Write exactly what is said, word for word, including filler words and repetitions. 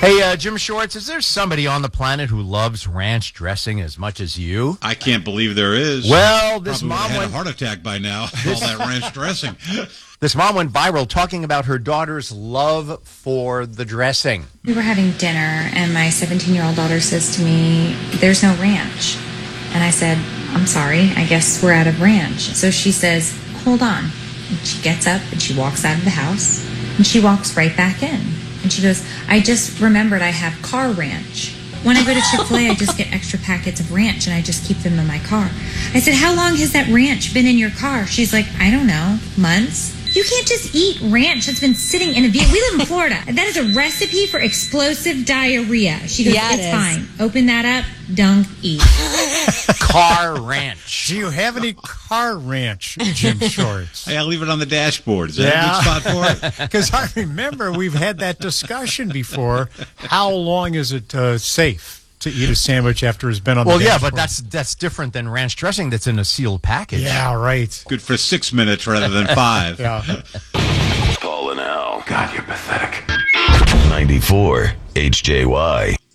Hey, uh, Jim Shorts, is there somebody on the planet who loves ranch dressing as much as you? I can't believe there is. Well, this Probably mom had went a heart attack by now. All that ranch dressing. This mom went viral talking about her daughter's love for the dressing. We were having dinner, and my seventeen-year-old daughter says to me, "There's no ranch." And I said, "I'm sorry, I guess we're out of ranch." So she says, "Hold on." And she gets up and she walks out of the house, and she walks right back in. And she goes, "I just remembered I have car ranch. When I go to Chick-fil-A, I just get extra packets of ranch, and I just keep them in my car." I said, "How long has that ranch been in your car?" She's like, "I don't know, months." You can't just eat ranch that's been sitting in a vehicle. We live in Florida. That is a recipe for explosive diarrhea. She goes, Yeah, it "It's is. fine. Open that up. Don't eat." Car ranch. Do you have any car ranch, Jim Shorts? Hey, I'll leave it on the dashboard. Is that Yeah. a good spot for it? Because I remember we've had that discussion before. How long is it uh, safe to eat a sandwich after it's been on Well, the yeah, dashboard? but that's that's different than ranch dressing that's in a sealed package. Yeah, right. Good for six minutes rather than five. Yeah. Paul and Al. God, you're pathetic. ninety-four H J Y.